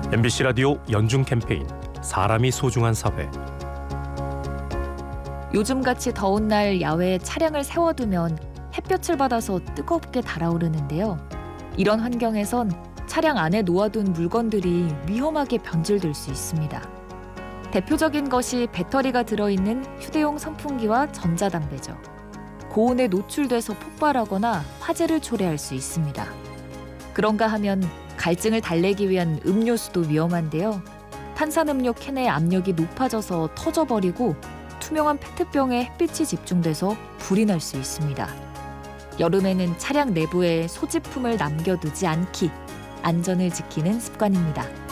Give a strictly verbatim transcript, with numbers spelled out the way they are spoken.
엠비씨 라디오 연중 캠페인 사람이 소중한 사회. 요즘같이 더운 날 야외에 차량을 세워두면 햇볕을 받아서 뜨겁게 달아오르는데요. 이런 환경에선 차량 안에 놓아둔 물건들이 위험하게 변질될 수 있습니다. 대표적인 것이 배터리가 들어있는 휴대용 선풍기와 전자담배죠. 고온에 노출돼서 폭발하거나 화재를 초래할 수 있습니다. 그런가 하면 갈증을 달래기 위한 음료수도 위험한데요. 탄산음료 캔의 압력이 높아져서 터져버리고 투명한 페트병에 햇빛이 집중돼서 불이 날 수 있습니다. 여름에는 차량 내부에 소지품을 남겨두지 않기, 안전을 지키는 습관입니다.